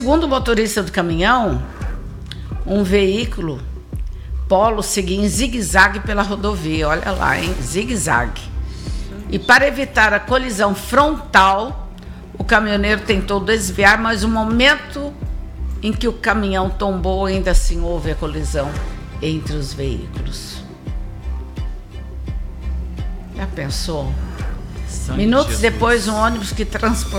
Segundo o motorista do caminhão, um veículo Polo seguia em zigue-zague pela rodovia. Olha lá, hein? Zigue-zague. E para evitar a colisão frontal, o caminhoneiro tentou desviar, mas no momento em que o caminhão tombou, ainda assim houve a colisão entre os veículos. Já pensou? Minutos depois, um ônibus que transportava